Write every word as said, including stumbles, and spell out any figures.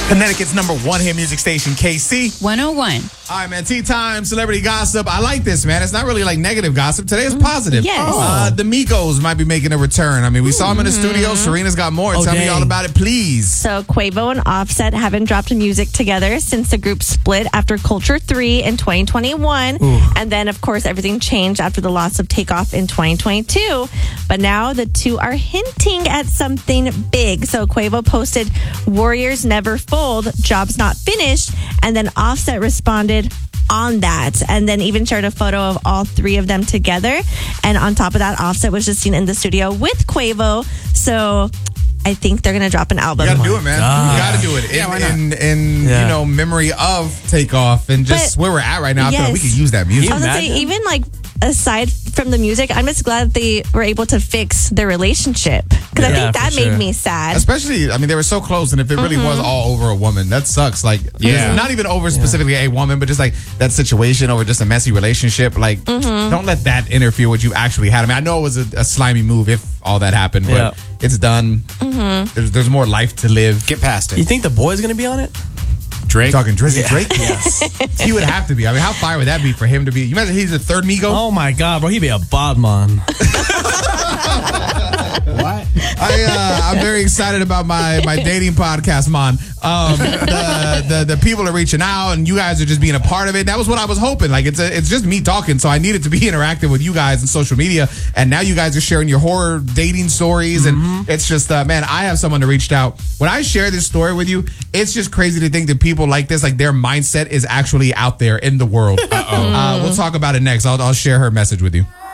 Connecticut's number one hit music station, K C. one oh one. All right, man. Tea time, celebrity gossip. I like this, man. It's not really like negative gossip. Today is positive. Yes. Uh, the Migos might be making a return. I mean, we saw them in the studio. Serena's got more. Oh, Tell me dang. all about it, please. So Quavo and Offset haven't dropped music together since the group split after Culture three in twenty twenty-one. And then, of course, everything changed after the loss of Takeoff in twenty twenty-two. But now the two are hinting at something big. So Quavo posted, "Warriors never fold, job's not finished." And then Offset responded on that, and then even shared a photo of all three of them together. And on top of that, Offset was just seen in the studio with Quavo. So I think they're gonna drop an album. You gotta do it, man. God. You gotta do it. In, Yeah, why not? in, in Yeah. you know, memory of Takeoff and just But- where we're at right now. I feel like we yes. could use that music. I was gonna say, Imagine. even like aside from the music, I'm just glad they were able to fix their relationship, because I Yeah, think that for made sure. me sad. Especially, I mean, they were so close, and if it really was all over a woman, that sucks. Like, Yeah. not even over specifically a woman, but just like that situation over just a messy relationship. Like, don't let that interfere with what you actually had. I mean, I know it was a, a slimy move if all that happened, but Yeah. it's done. There's, there's more life to live. Get past You it. think the boy's gonna be on it? Drake. Talking Drizzy Drake? Yes. He would have to be. I mean, how fire would that be for him to be? You imagine he's the third Migo? Oh my God, bro, he'd be a bodman. What? I, uh, I'm very excited about my, my dating podcast, man. Um, the, the the people are reaching out, and you guys are just being a part of it. That was what I was hoping. Like, it's a, it's just me talking, so I needed to be interactive with you guys in social media. And now you guys are sharing your horror dating stories, and it's just, uh, man, I have someone that reached out. When I share this story with you, it's just crazy to think that people like this, like their mindset is actually out there in the world. Uh-oh. Uh, we'll talk about it next. I'll, I'll share her message with you.